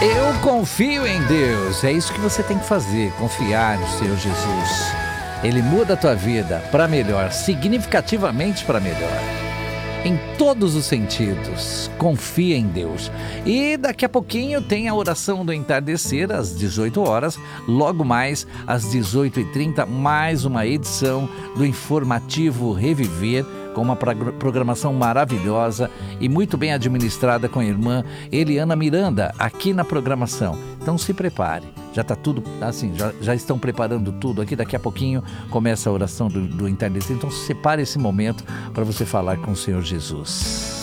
Eu confio em Deus. É isso que você tem que fazer, confiar no Senhor Jesus. Ele muda a tua vida para melhor, significativamente para melhor. Em todos os sentidos, confia em Deus. E daqui a pouquinho tem a oração do entardecer às 18 horas, logo mais às 18h30, mais uma edição do Informativo Reviver, com uma programação maravilhosa e muito bem administrada com a irmã Eliana Miranda, aqui na programação. Então se prepare, já está tudo assim, já estão preparando tudo aqui, daqui a pouquinho começa a oração do entardecer, então separe esse momento para você falar com o Senhor Jesus.